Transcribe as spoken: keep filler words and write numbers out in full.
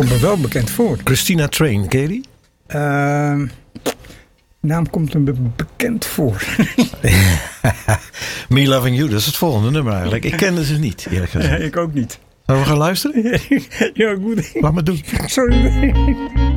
komt me wel bekend voor. Christina Train, ken je die? Uh, naam komt me bekend voor. Me Loving You, dat is het volgende nummer eigenlijk. Ik kende ze niet, eerlijk gezegd. Nee, ik ook niet. Zullen we gaan luisteren? Ja, goed. Laat me doen. Sorry.